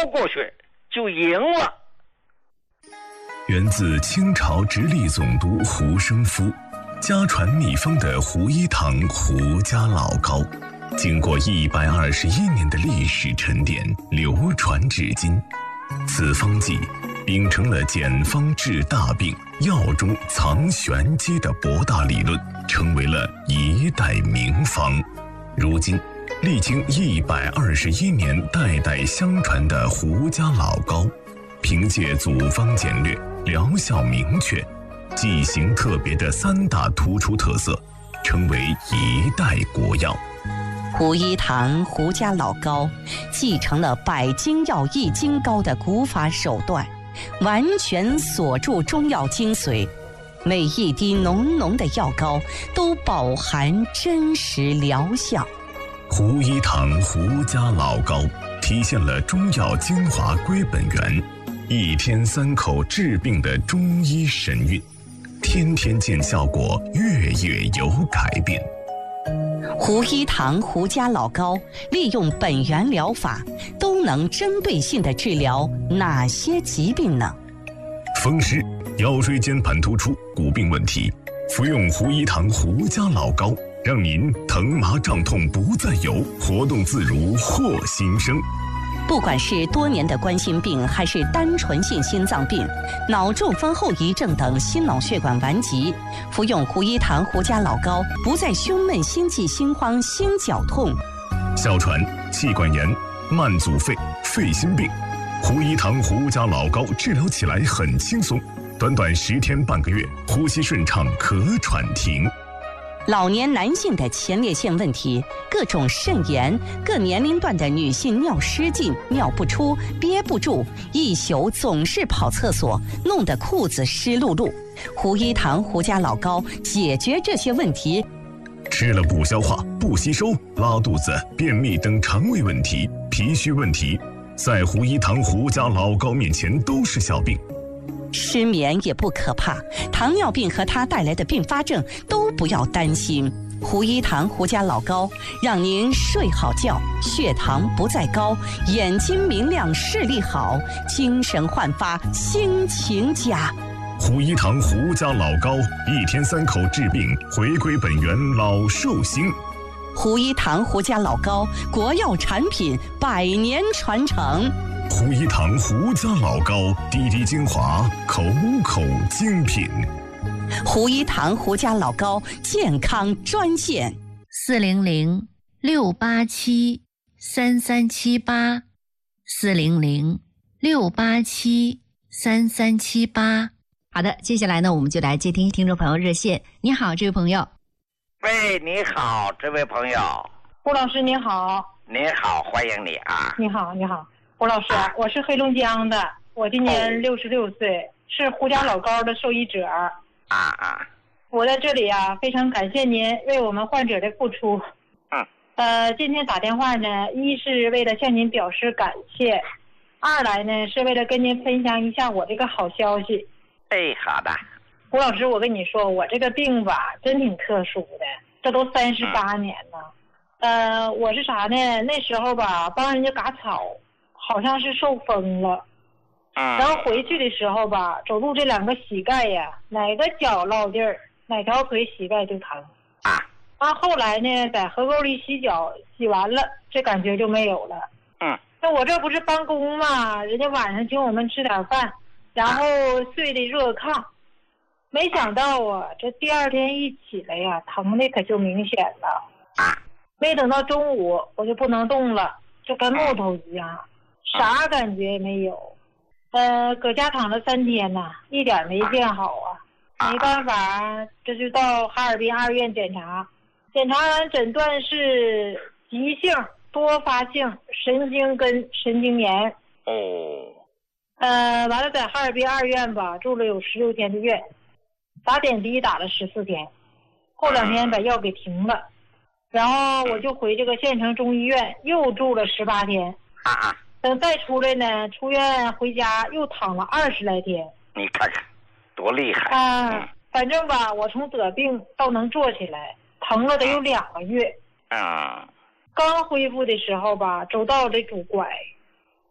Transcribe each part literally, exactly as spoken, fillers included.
过去就赢了。 源自清朝直隶总督胡生夫，家传秘方的胡一堂胡家老膏，经过一百二十一年的历史沉淀，流传至今。此方剂秉承了简方治大病、药中藏玄机的博大理论，成为了一代名方。如今历经一百二十一年代代相传的胡家老膏，凭借组方简略、疗效明确、剂型特别的三大突出特色，成为一代国药。 胡一堂胡家老膏继承了百金药易筋膏的古法手段，完全锁住中药精髓，每一滴浓浓的药膏都饱含真实疗效。 胡一堂胡家老膏体现了中药精华归本源，一天三口治病的中医神韵，天天见效果，月月有改变。 胡一堂胡家老膏利用本源疗法，都能针对性地治疗哪些疾病呢？ 风湿、腰椎间盘突出、骨病问题，服用胡一堂胡家老膏，让您疼麻胀痛不再有，活动自如获新生。 不管是多年的冠心病，还是单纯性心脏病、脑中风后遗症等心脑血管顽疾，服用胡一堂胡家老膏，不再胸闷、心悸、心慌、心绞痛。 哮喘、气管炎、慢阻肺、肺心病，胡一堂胡家老膏治疗起来很轻松，短短十天半个月，呼吸顺畅，咳喘停。 老年男性的前列腺问题，各种肾炎，各年龄段的女性尿失禁、尿不出、憋不住，一宿总是跑厕所，弄得裤子湿漉漉。胡一堂胡家老膏解决这些问题。 吃了不消化、不吸收、拉肚子、便秘等肠胃问题、脾虚问题，在胡一堂胡家老膏面前都是小病。 失眠也不可怕，糖尿病和它带来的并发症都不要担心。胡一堂胡家老膏让您睡好觉，血糖不再高，眼睛明亮，视力好，精神焕发，心情佳。 胡一堂胡家老膏，一天三口治病，回归本源，老寿星。 胡一堂胡家老膏，国药产品，百年传承。 胡一堂胡家老膏，滴滴精华，口口精品。 胡一堂胡家老膏健康专线： 四零零六八七三三七八，四零零六八七三三七八。好的，接下来呢，我们就来接听听众朋友热线。你好，这位朋友。 喂，你好，这位朋友。 胡老师你好。 你好，欢迎你啊。 你好，你好。胡老师，啊、我是黑龙江的，我今年六十六岁，哦、是胡家老膏的受益者。 啊啊！ 我在这里啊，非常感谢您为我们患者的付出。 嗯。 呃，今天打电话呢，一是为了向您表示感谢，二来呢是为了跟您分享一下我这个好消息。 哎，好的。 胡老师，我跟你说，我这个病吧，真挺特殊的，这都三十八年了。嗯、呃，我是啥呢？那时候吧，帮人家割草。好像是受风了，然后回去的时候吧，走路这两个膝盖呀，哪个脚落地儿，哪条腿膝盖就疼。 啊， 啊，后来呢，在河沟里洗脚，洗完了，这感觉就没有了。 嗯， 那我这不是帮工嘛，人家晚上请我们吃点饭，然后睡的热炕，没想到啊，这第二天一起来呀，疼的可就明显了。 啊， 没等到中午，我就不能动了，就跟木头一样。啥感觉也没有，呃，搁家躺了三天呐，一点没见好啊，没办法，这就到哈尔滨二院检查，检查完诊断是急性多发性神经根神经炎。 哦， 呃，完了在哈尔滨二院吧住了有十六天的院，打点滴打了十四天，后两天把药给停了，然后我就回这个县城中医院又住了十八天。 啊啊。 等再出来呢，出院回家又躺了二十来天。 你看看，多厉害啊！嗯、反正吧，我从得病到能坐起来，疼了得有两个月。 啊。 刚恢复的时候吧，走道得拄拐，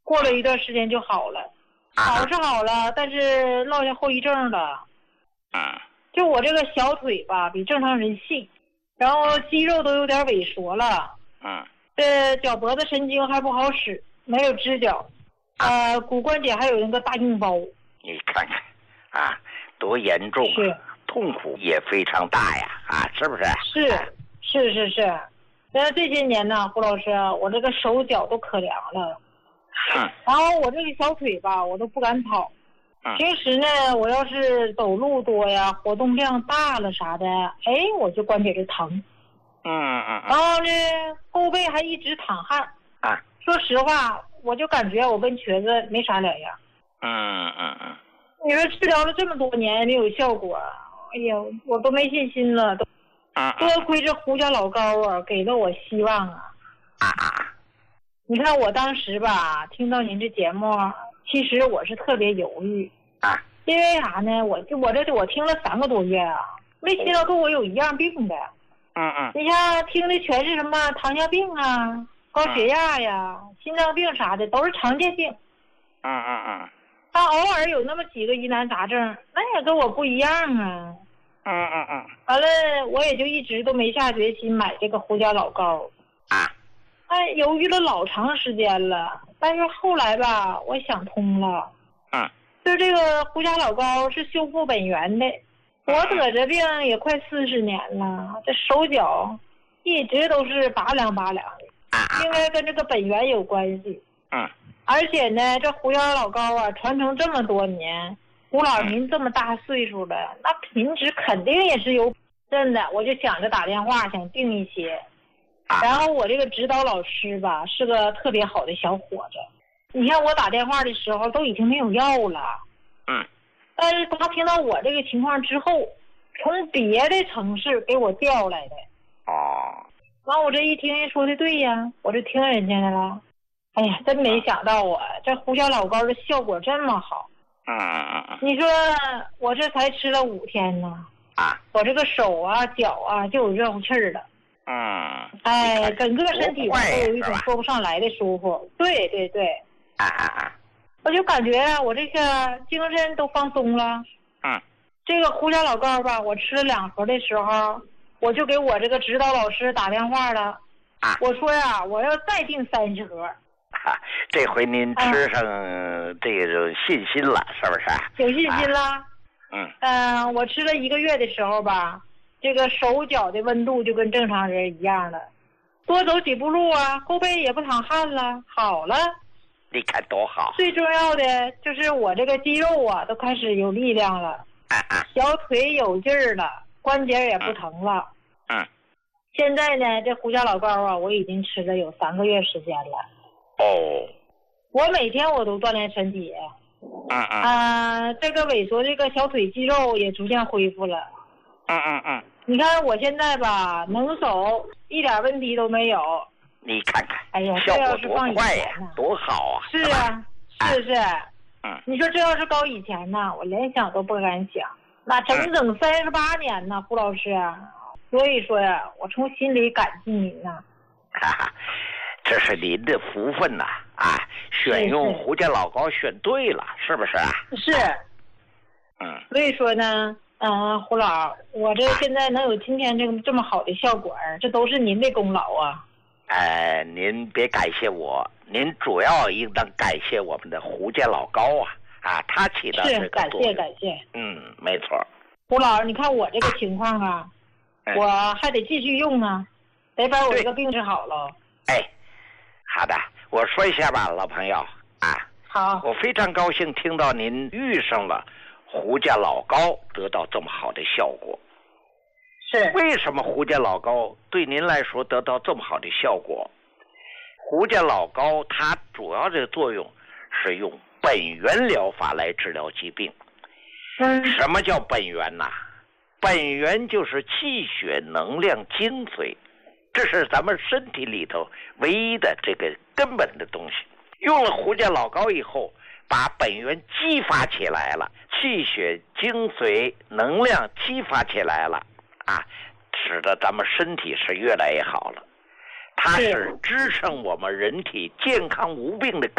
过了一段时间就好了，好是好了，但是落下后遗症了。 嗯， 就我这个小腿吧，比正常人细，然后肌肉都有点萎缩了。 嗯， 这脚脖子神经还不好使，没有支脚，呃，骨关节还有那个大硬包。 你看看，啊，多严重啊！ 是， 痛苦也非常大呀，啊，是不是？ 是是是是，但是这些年呢，胡老师，我这个手脚都可凉了。 嗯。 然后我这个小腿吧，我都不敢跑。 嗯。 平时呢，我要是走路多呀，活动量大了啥的，哎，我就关节就疼。 嗯嗯。 然后呢，后背还一直淌汗。 啊。 说实话，我就感觉我跟瘸子没啥两样。 嗯嗯嗯。 你说治疗了这么多年没有效果，哎呀，我都没信心了，都。 嗯。 多亏这胡家老高啊，给了我希望啊。 啊啊。 你看我当时吧，听到您这节目，其实我是特别犹豫。 啊。 因为啥呢？我就我这我听了三个多月啊，没听到跟我有一样病的。 嗯嗯。 你像听的全是什么糖尿病啊、高血压呀、嗯、心脏病啥的，都是常见病。 嗯嗯嗯。 他偶尔有那么几个疑难杂症，那也跟我不一样啊。 嗯嗯嗯。 完了，我也就一直都没下决心买这个胡家老高。 啊。 哎，犹豫了老长时间了，但是后来吧，我想通了。 嗯。 就这个胡家老高是修复本源的，我得这病也快四十年了，这手脚一直都是拔凉拔凉的，应该跟这个本源有关系。 嗯。 而且呢，这胡家老高啊，传承这么多年，胡老您这么大岁数了，那品质肯定也是有。真的，我就想着打电话想订一些。然后我这个指导老师吧，是个特别好的小伙子。你看我打电话的时候都已经没有药了。 嗯。 但是他听到我这个情况之后，从别的城市给我调来的。 哦。 完我这一听人说的对呀，我就听人家的了。哎呀，真没想到啊，这胡椒老膏的效果这么好。 嗯嗯嗯。 你说我这才吃了五天呢。 啊。我这个手啊脚啊就有热乎气儿了。 嗯。 哎，整个身体都有一种说不上来的舒服。对对对。 啊啊啊！ 我就感觉我这个精神都放松了。 嗯。 这个胡椒老膏吧，我吃了两盒的时候，我就给我这个指导老师打电话了。 啊。 我说呀，我要再订三十盒。 啊，这回您吃上这种信心了，啊、是不是？ 有信心了。 啊、嗯。 嗯、呃，我吃了一个月的时候吧，这个手脚的温度就跟正常人一样了，多走几步路啊，后背也不淌汗了，好了。 你看多好！ 最重要的就是我这个肌肉啊，都开始有力量了， 啊啊、 小腿有劲儿了，关节也不疼了。 嗯。嗯现在呢，这胡椒老膏啊，我已经吃了有三个月时间了。 哦。 我每天我都锻炼身体。 嗯嗯。 啊，这个萎缩这个小腿肌肉也逐渐恢复了。 嗯嗯嗯。 你看我现在吧，能走，一点问题都没有。 你看看， 哎呀， 效果这要是多快呀，多好啊！ 是啊，是是。 嗯。 你说这要是高以前呢，我连想都不敢想。那整整三十八年呢，胡老师。所以说呀，我从心里感激您呐。 哈哈，这是您的福分呐！啊，选用胡家老膏选对了，是不是啊？ 是。 嗯。 所以说呢，嗯、呃，胡老，我这现在能有今天这个这么好的效果，这都是您的功劳啊。 呃，您别感谢我，您主要应当感谢我们的胡家老膏啊！啊，他起到这个作用。是，感谢感谢。 嗯，没错。 胡老，你看我这个情况啊。我还得继续用啊，得把我这个病治好了。 哎，好的，我说一下吧，老朋友啊。 好。 我非常高兴听到您遇上了胡家老膏，得到这么好的效果。 是。 为什么胡家老膏对您来说得到这么好的效果？胡家老膏它主要的作用是用本源疗法来治疗疾病。 嗯。 什么叫本源呐？本源就是气血能量精髓，这是咱们身体里头唯一的这个根本的东西。用了胡家老膏以后，把本源激发起来了，气血精髓能量激发起来了啊，使得咱们身体是越来越好了。它是支撑我们人体健康无病的根